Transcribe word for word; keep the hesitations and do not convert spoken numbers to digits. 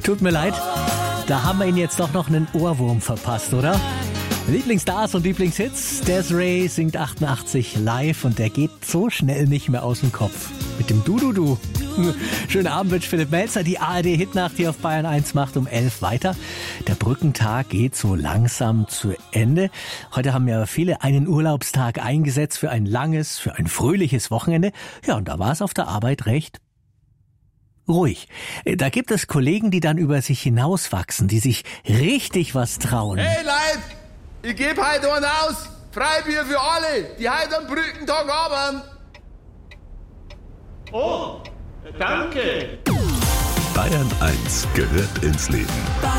Tut mir leid, da haben wir Ihnen jetzt doch noch einen Ohrwurm verpasst, oder? Lieblingsstars und Lieblingshits. Des'ree singt achtundachtzig live und der geht so schnell nicht mehr aus dem Kopf. Mit dem Du-Du-Du. Schönen Abend wünscht Philipp Melzer. Die A R D-Hitnacht, die auf Bayern eins macht um elf weiter. Der Brückentag geht so langsam zu Ende. Heute haben ja viele einen Urlaubstag eingesetzt für ein langes, für ein fröhliches Wochenende. Ja, und da war es auf der Arbeit recht ruhig. Da gibt es Kollegen, die dann über sich hinauswachsen, die sich richtig was trauen. Hey Leute, ich gebe heute einen aus. Freibier für alle, die heute am Brückentag haben. Oh, danke. Bayern eins gehört ins Leben.